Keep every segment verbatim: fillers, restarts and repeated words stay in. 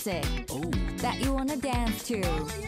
music that you wanna dance to.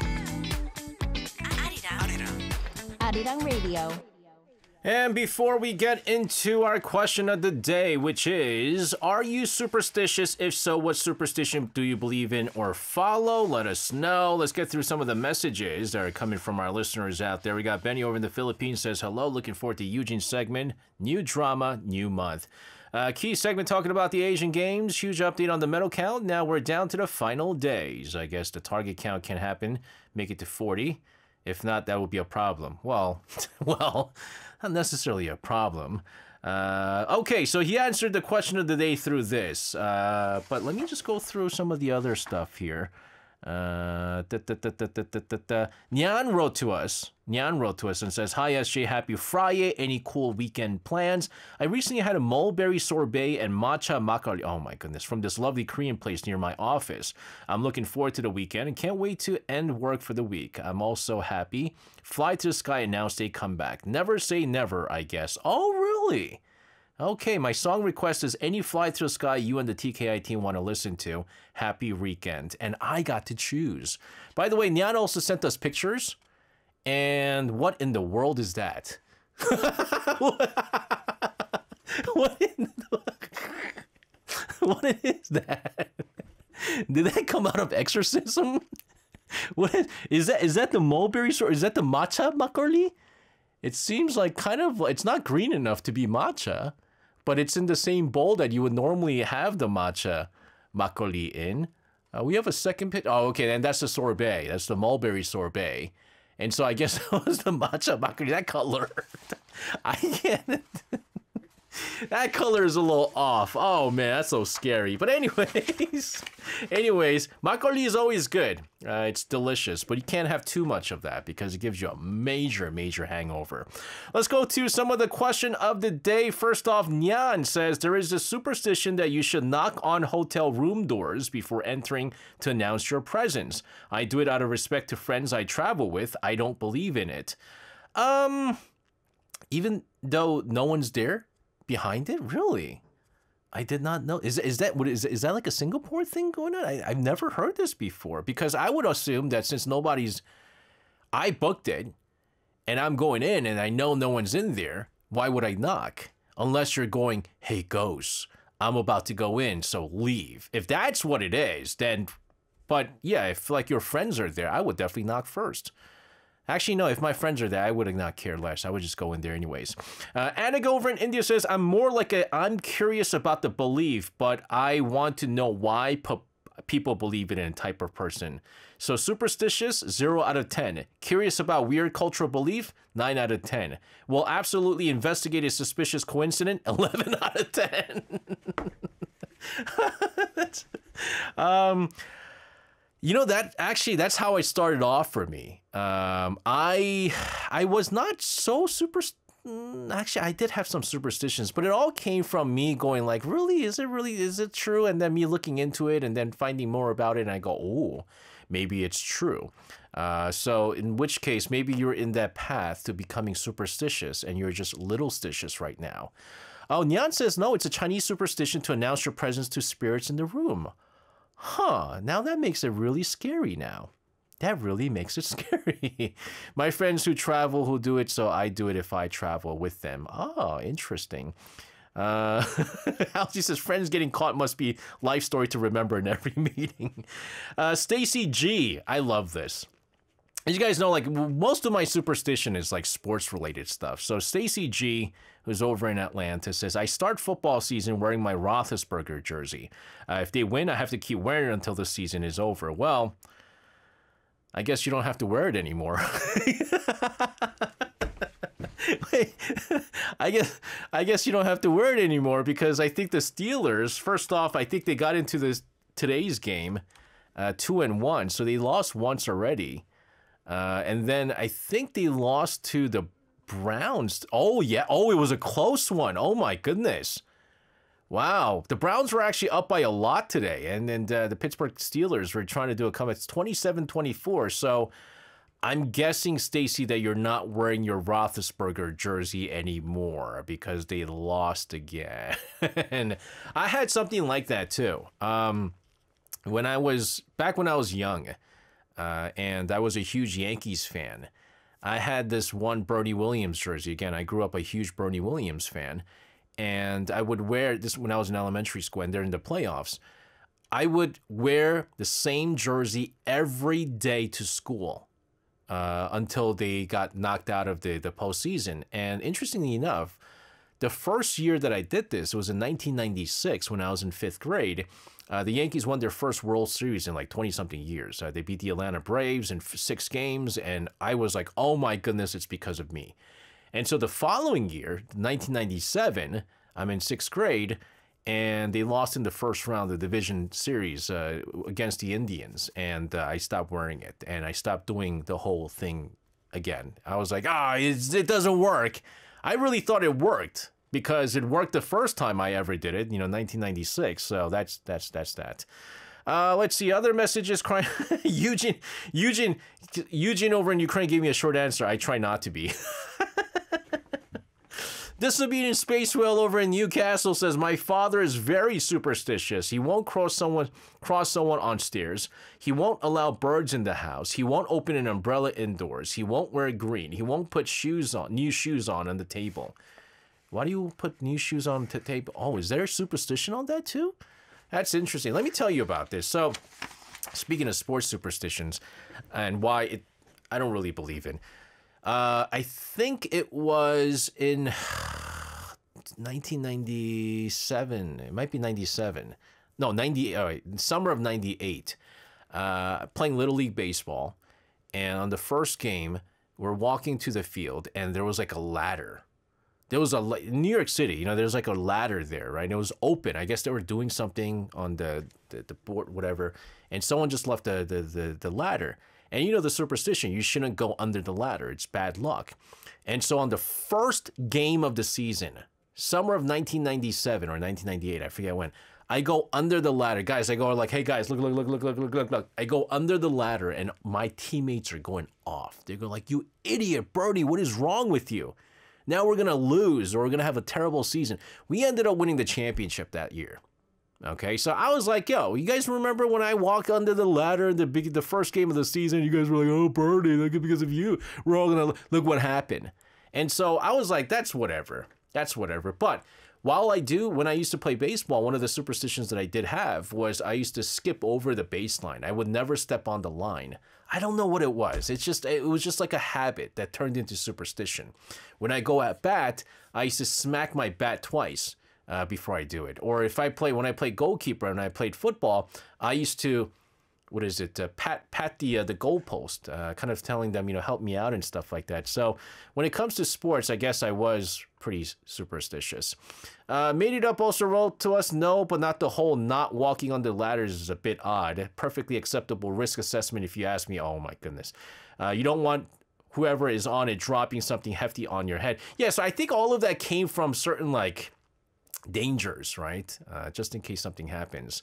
Arirang. Arirang Radio. And before we get into our question of the day, which is, are you superstitious? If so, what superstition do you believe in or follow? Let us know. Let's get through some of the messages that are coming from our listeners out there. We got Benny over in the Philippines says, hello, looking forward to Eugene's segment. New drama, new month. Uh, key segment talking about the Asian Games. Huge update on the medal count. Now we're down to the final days. I guess the target count can happen. Make it to forty. If not, that would be a problem. Well, well, not necessarily a problem. Uh, okay, so he answered the question of the day through this. Uh, but let me just go through some of the other stuff here. Uh, da, da, da, da, da, da, da, da. Nyan wrote to us. Nyan wrote to us and says, hi, S J, happy Friday. Any cool weekend plans? I recently had a mulberry sorbet and matcha makgeolli. Oh my goodness, from this lovely Korean place near my office. I'm looking forward to the weekend and can't wait to end work for the week. I'm also happy. Fly to the Sky announced a comeback. Never say never, I guess. Oh, really? Okay, my song request is any Fly to the Sky you and the T K I team want to listen to. Happy weekend. And I got to choose. By the way, Nyan also sent us pictures. And what in the world is that? what, in the, what is that? Did that come out of exorcism? What is, is that? Is that the mulberry or is that the matcha makgeolli? It seems like kind of, it's not green enough to be matcha, but it's in the same bowl that you would normally have the matcha makgeolli in. Uh, we have a second picture. Oh, okay, then that's the sorbet. That's the mulberry sorbet. And so I guess that was the matcha makgeolli. That color, I can't. That color is a little off. Oh man, that's so scary. But anyways, anyways, makgeolli is always good. Uh, it's delicious, but you can't have too much of that because it gives you a major, major hangover. Let's go to some of the question of the day. First off, Nyan says there is a superstition that you should knock on hotel room doors before entering to announce your presence. I do it out of respect to friends I travel with. I don't believe in it. Um, even though no one's there behind it? Really? I did not know. Is is that what is is that like a Singapore thing going on? I, I've never heard this before because I would assume that since nobody's, I booked it, and I'm going in and I know no one's in there. Why would I knock? Unless you're going, hey ghosts, I'm about to go in, so leave. If that's what it is, then, but yeah, if like your friends are there, I would definitely knock first. Actually, no, if my friends are there, I would not care less. I would just go in there anyways. Uh, Anna over in India says, I'm more like a, I'm curious about the belief, but I want to know why pe- people believe in it type of person. So superstitious, zero out of ten. Curious about weird cultural belief, nine out of ten. Will absolutely investigate a suspicious coincidence, eleven out of ten. That's, um... You know, that actually, that's how it started off for me. Um, I I was not so super, actually, I did have some superstitions, but it all came from me going like, really, is it really, is it true? And then me looking into it and then finding more about it. And I go, oh, maybe it's true. Uh, so in which case, maybe you're in that path to becoming superstitious and you're just little-stitious right now. Oh, Nyan says, no, it's a Chinese superstition to announce your presence to spirits in the room. Huh, now that makes it really scary now. That really makes it scary. My friends who travel who do it, so I do it if I travel with them. Oh, interesting. Uh, Halsey says, friends getting caught must be life story to remember in every meeting. Uh, Stacy G, I love this. As you guys know, like most of my superstition is like sports related stuff. So Stacy G, who's over in Atlanta, says, I start football season wearing my Roethlisberger jersey. Uh, if they win, I have to keep wearing it until the season is over. Well, I guess you don't have to wear it anymore. Wait, I guess I guess you don't have to wear it anymore because I think the Steelers, first off, I think they got into this today's game uh, two and one, so they lost once already. Uh, and then I think they lost to the Browns. Oh, yeah. Oh, it was a close one. Oh, my goodness. Wow. The Browns were actually up by a lot today. And then uh, the Pittsburgh Steelers were trying to do a comeback. It's twenty-seven twenty-four. So I'm guessing, Stacy, that you're not wearing your Roethlisberger jersey anymore because they lost again. And I had something like that, too. Um, when I was back when I was young, uh, and I was a huge Yankees fan. I had this one Bernie Williams jersey. Again, I grew up a huge Bernie Williams fan, and I would wear this when I was in elementary school, and they're in the playoffs. I would wear the same jersey every day to school uh, until they got knocked out of the, the postseason. And interestingly enough, the first year that I did this was in nineteen ninety-six when I was in fifth grade. Uh, the Yankees won their first World Series in like twenty-something years. Uh, they beat the Atlanta Braves in f- six games, and I was like, oh my goodness, it's because of me. And so the following year, nineteen ninety-seven, I'm in sixth grade, and they lost in the first round of the division series uh, against the Indians, and uh, I stopped wearing it, and I stopped doing the whole thing again. I was like, ah, oh, it doesn't work. I really thought it worked because it worked the first time I ever did it, you know, nineteen ninety-six. So that's that's that's that. Uh, let's see other messages. Crying, Eugene, Eugene, Eugene over in Ukraine gave me a short answer. I try not to be. Disobedient Space Whale over in Newcastle says, my father is very superstitious. He won't cross someone cross someone on stairs. He won't allow birds in the house. He won't open an umbrella indoors. He won't wear green. He won't put shoes on, new shoes on on the table. Why do you put new shoes on the table? Oh, is there a superstition on that too? That's interesting. Let me tell you about this. So, speaking of sports superstitions and why it, I don't really believe in. Uh, I think it was in nineteen ninety-seven. It might be ninety-seven. No, ninety. All right, summer of ninety-eight. Uh, playing Little League baseball, and on the first game, we're walking to the field, and there was like a ladder. There was a in New York City. You know, there's like a ladder there, right? And it was open. I guess they were doing something on the the, the board, whatever, and someone just left the the the, the ladder. And you know the superstition, you shouldn't go under the ladder. It's bad luck. And so on the first game of the season, summer of nineteen ninety-seven or nineteen ninety-eight, I forget when, I go under the ladder. Guys, I go like, hey guys, look, look, look, look, look, look, look, look. I go under the ladder and my teammates are going off. They go like, you idiot, Birdie, what is wrong with you? Now we're going to lose or we're going to have a terrible season. We ended up winning the championship that year. Okay, so I was like, yo, you guys remember when I walked under the ladder in the big, the first game of the season? You guys were like, oh, Birdie, look, because of you. We're all going to look what happened. And so I was like, that's whatever. That's whatever. But while I do, when I used to play baseball, one of the superstitions that I did have was I used to skip over the baseline. I would never step on the line. I don't know what it was. It's just, it was just like a habit that turned into superstition. When I go at bat, I used to smack my bat twice. Uh, before I do it. Or if I play, when I played goalkeeper and I played football, I used to, what is it, uh, pat pat the uh, the goalpost, uh, kind of telling them, you know, help me out and stuff like that. So when it comes to sports, I guess I was pretty superstitious. Uh, Made It Up also wrote to us, no, but not the whole not walking on the ladders is a bit odd. Perfectly acceptable risk assessment if you ask me. Oh my goodness. Uh, you don't want whoever is on it dropping something hefty on your head. Yeah, so I think all of that came from certain like dangers, right? Uh, just in case something happens.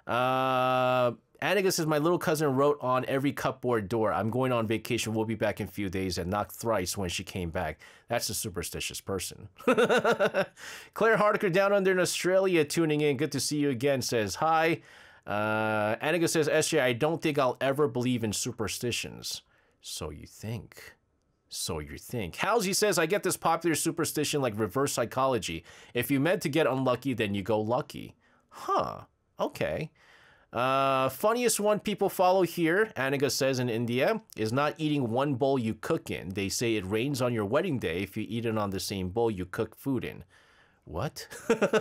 Uh, Aniga says, my little cousin wrote on every cupboard door, I'm going on vacation, we'll be back in a few days, and knocked thrice when she came back. That's a superstitious person. Claire Hardiker down under in Australia tuning in. Good to see you again, says hi. Uh, Aniga says, S J, I don't think I'll ever believe in superstitions. So you think. So you think. Halsey says, I get this popular superstition like reverse psychology. If you meant to get unlucky, then you go lucky. Huh. Okay. Uh, funniest one people follow here, Aniga says in India, is not eating one bowl you cook in. They say it rains on your wedding day if you eat it on the same bowl you cook food in. What?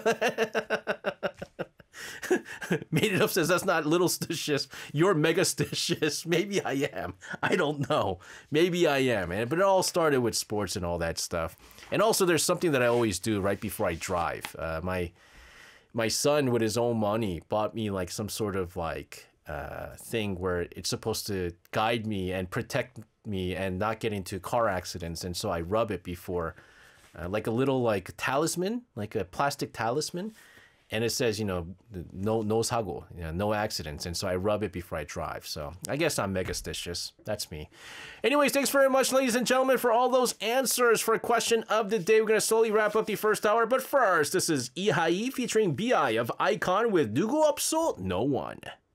Made It Up says, that's not little stitious. You're mega stitious. Maybe I am. I don't know. Maybe I am. And but it all started with sports and all that stuff. And also there's something that I always do right before I drive. Uh, my my son with his own money bought me like some sort of like uh, thing where it's supposed to guide me and protect me and not get into car accidents. And so I rub it before, uh, like a little like talisman, like a plastic talisman. And it says, you know, no no sago, you know, no accidents. And so I rub it before I drive. So I guess I'm megastitious. That's me. Anyways, thanks very much, ladies and gentlemen, for all those answers for question of the day. We're going to slowly wrap up the first hour. But first, this is Ihai featuring B I of Icon with Dugo Upso No One.